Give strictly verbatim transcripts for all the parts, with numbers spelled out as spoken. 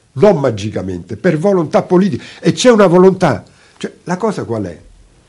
non magicamente, per volontà politica. E c'è una volontà, cioè la cosa qual è?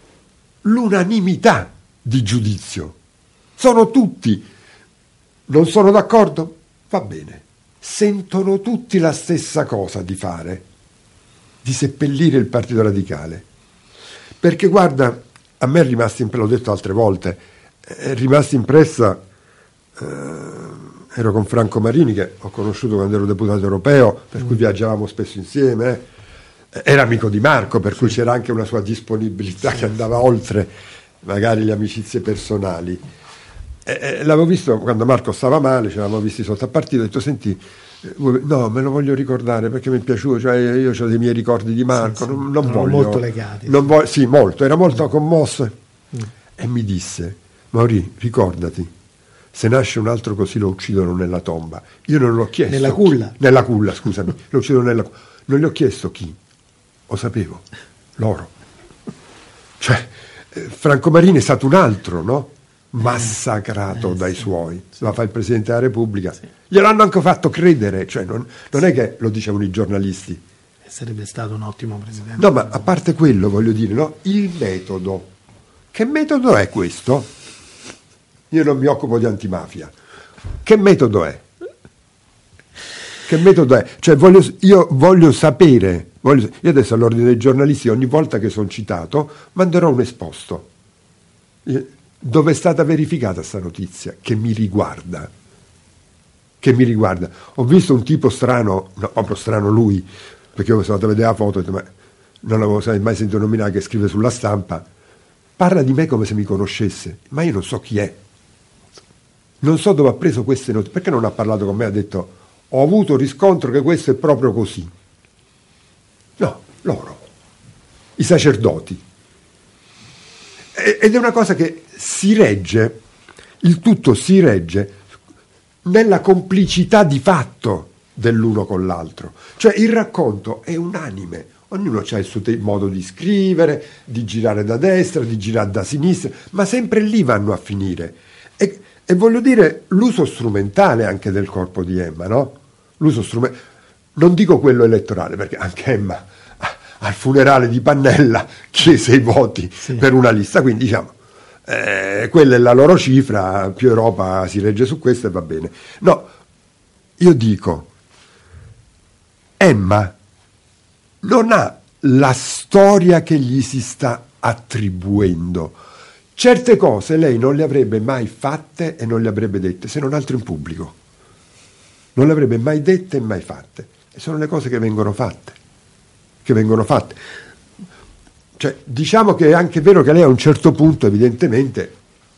L'unanimità di giudizio. Sono tutti, non sono d'accordo? Va bene. Sentono tutti la stessa cosa di fare, di seppellire il Partito Radicale. Perché guarda, a me è rimasto impressa, l'ho detto altre volte, è rimasto impressa, eh, ero con Franco Marini, che ho conosciuto quando ero deputato europeo, per mm. cui viaggiavamo spesso insieme, eh. era amico di Marco, per sì. cui c'era anche una sua disponibilità che andava oltre magari le amicizie personali. E, e, l'avevo visto quando Marco stava male, ci eravamo visti sotto al partito, ho detto senti, no, me lo voglio ricordare perché mi è piaciuto, cioè io ho dei miei ricordi di Marco, sì, sì, non, non voglio, molto legati, non voglio, sì, molto, era molto mm. commosso mm. e mi disse: Mauri, ricordati, se nasce un altro così lo uccidono nella tomba. Io non l'ho chiesto nella culla, chi, nella culla scusami, lo uccidono nella culla, non gli ho chiesto chi, lo sapevo, loro, cioè eh, Franco Marini è stato un altro, no? Massacrato eh, dai sì, suoi, sì. La fa il Presidente della Repubblica, sì. Gliel'hanno anche fatto credere, cioè non, non sì. è che lo dicevano i giornalisti. Sarebbe stato un ottimo Presidente. No, ma a parte quello, voglio dire, no? Il metodo. Che metodo è questo? Io non mi occupo di antimafia. Che metodo è? Che metodo è? Cioè voglio, io voglio sapere, voglio, io adesso all'ordine dei giornalisti ogni volta che sono citato manderò un esposto. Dove è stata verificata sta notizia che mi riguarda, che mi riguarda. Ho visto un tipo strano, no, proprio strano lui, perché io sono andato a vedere la foto e ho detto, ma non l'avevo mai sentito nominare, che scrive sulla stampa, parla di me come se mi conoscesse, ma io non so chi è, non so dove ha preso queste notizie, perché non ha parlato con me, ha detto ho avuto riscontro che questo è proprio così. No, loro, i sacerdoti. Ed è una cosa che si regge, il tutto si regge nella complicità di fatto dell'uno con l'altro. Cioè il racconto è unanime, ognuno ha il suo te- modo di scrivere, di girare da destra, di girare da sinistra, ma sempre lì vanno a finire. E, e voglio dire l'uso strumentale anche del corpo di Emma, no? L'uso strumentale, non dico quello elettorale, perché anche Emma al funerale di Pannella chiese i voti sì. per una lista, quindi diciamo eh, quella è la loro cifra, più Europa si regge su questo e va bene. No, io dico Emma non ha la storia che gli si sta attribuendo, certe cose lei non le avrebbe mai fatte e non le avrebbe dette, se non altro in pubblico, non le avrebbe mai dette e mai fatte, e sono le cose che vengono fatte che vengono fatte. Cioè, diciamo che è anche vero che lei a un certo punto, evidentemente,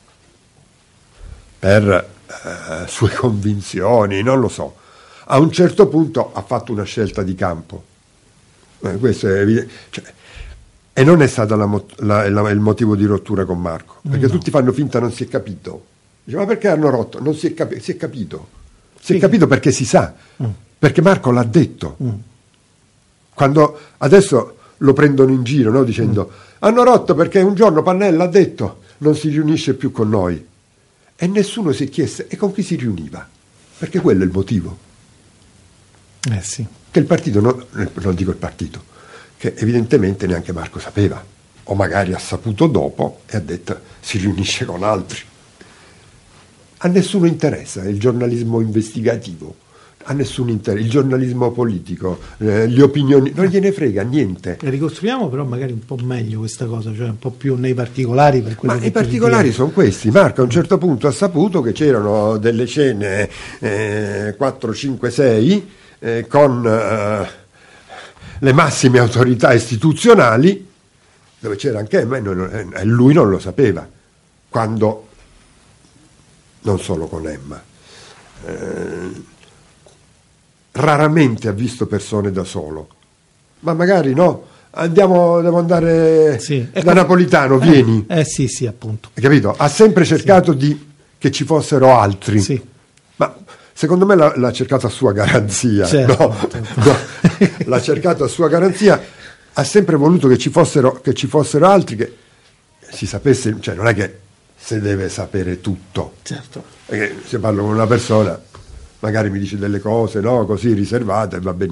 per eh, sue convinzioni, non lo so, a un certo punto ha fatto una scelta di campo. Eh, questo è evidente. Cioè, e non è stato la, la, la, il motivo di rottura con Marco, perché no. tutti fanno finta non si è capito. Dice, ma perché hanno rotto? Non si è, capi- si è capito. Si sì. è capito perché si sa, mm. perché Marco l'ha detto. Mm. Quando adesso lo prendono in giro, no? Dicendo mm. hanno rotto perché un giorno Pannella ha detto non si riunisce più con noi, e nessuno si è chiesto e con chi si riuniva, perché quello è il motivo. Eh sì. Che il partito, no, non dico il partito, che evidentemente neanche Marco sapeva, o magari ha saputo dopo e ha detto si riunisce con altri. A nessuno interessa il giornalismo investigativo, a nessun interesse, il giornalismo politico, eh, le opinioni, non gliene frega niente. E ricostruiamo però magari un po' meglio questa cosa, cioè un po' più nei particolari. Per Ma i particolari sono questi. Marco a un certo punto ha saputo che c'erano delle cene eh, quattro, cinque, sei eh, con eh, le massime autorità istituzionali, dove c'era anche Emma, e lui non lo sapeva, quando non solo con Emma. Eh, raramente ha visto persone da solo, ma magari no, andiamo, devo andare sì, da ecco, Napolitano, eh, vieni. Eh sì, sì, appunto. Hai capito? Ha sempre cercato sì. di che ci fossero altri. Sì. Ma secondo me l'ha, l'ha cercato a sua garanzia. Certo, no, certo. no, l'ha cercato a sua garanzia, ha sempre voluto che ci fossero, che ci fossero altri, che si sapesse, cioè non è che si deve sapere tutto. Certo. Perché se parlo con una persona magari mi dice delle cose, no, così riservate, va benissimo.